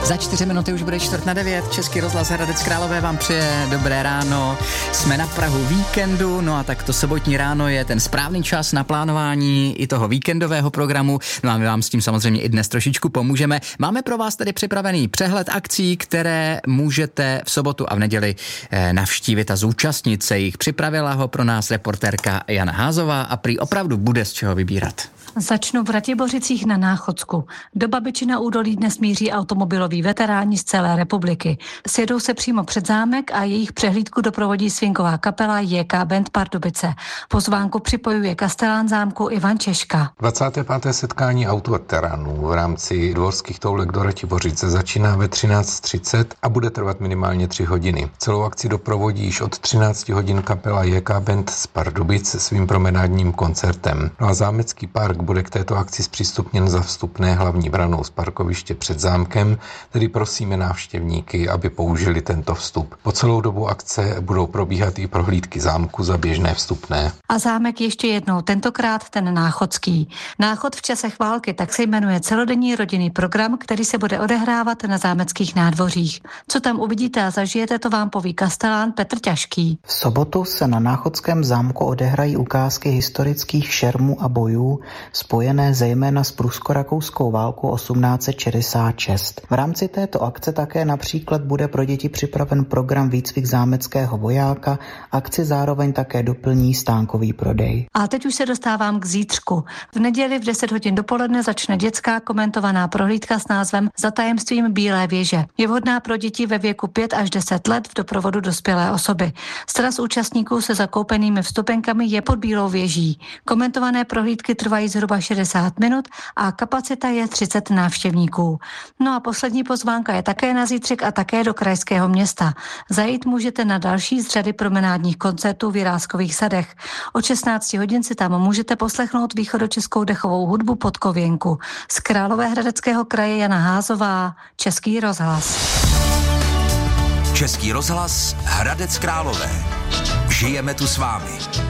Za 4 minuty už bude 8:45. Český rozhlas Hradec Králové vám přeje dobré ráno. Jsme na prahu víkendu, no a tak to sobotní ráno je ten správný čas na plánování i toho víkendového programu. No a my vám s tím samozřejmě i dnes trošičku pomůžeme. Máme pro vás tedy připravený přehled akcí, které můžete v sobotu a v neděli navštívit a zúčastnit se jich. Připravila ho pro nás reportérka Jana Házová a prý opravdu bude z čeho vybírat. Začnu v Ratibořicích na Náchodsku. Do Babičina údolí dnes míří automobiloví veteráni z celé republiky. Sjedou se přímo před zámek a jejich přehlídku doprovodí swingová kapela JK Band Pardubice. Pozvánku připojuje kastelán zámku Ivan Češka. 25. setkání autoveteránů v rámci dvorských toulek do Ratibořice začíná ve 13:30 a bude trvat minimálně 3 hodiny. Celou akci doprovodí již od 13 hodin kapela JK Band z Pardubic svým promenádním koncertem. No a zámecký park bude k této akci zpřístupněn za vstupné hlavní branou z parkoviště před zámkem, tedy prosíme návštěvníky, aby použili tento vstup. Po celou dobu akce budou probíhat i prohlídky zámku za běžné vstupné. A zámek ještě jednou, tentokrát ten náchodský. Náchod v časech války, tak se jmenuje celodenní rodinný program, který se bude odehrávat na zámeckých nádvořích. Co tam uvidíte a zažijete, to vám poví kastelán Petr Ťažký. V sobotu se na Náchodském zámku odehrají ukázky historických šermů a bojů, spojené zejména s prusko-rakouskou válkou 1866. V rámci této akce také například bude pro děti připraven program výcvik zámeckého vojáka, akci zároveň také doplní stánkový prodej. A teď už se dostávám k zítřku. V neděli v 10 hodin dopoledne začne dětská komentovaná prohlídka s názvem Za tajemstvím Bílé věže. Je vhodná pro děti ve věku 5 až 10 let v doprovodu dospělé osoby. Sraz účastníků se zakoupenými vstupenkami je pod Bílou věží. Komentované prohlídky trvají zhruba 60 minut a kapacita je 30 návštěvníků. No a poslední pozvánka je také na zítřek a také do krajského města. Zajít můžete na další z řady promenádních koncertů v Jiráskových sadech. Od 16 hodin si tam můžete poslechnout východočeskou dechovou hudbu Podkověnku. Z Královéhradeckého kraje Jana Házová, Český rozhlas. Český rozhlas Hradec Králové. Žijeme tu s vámi.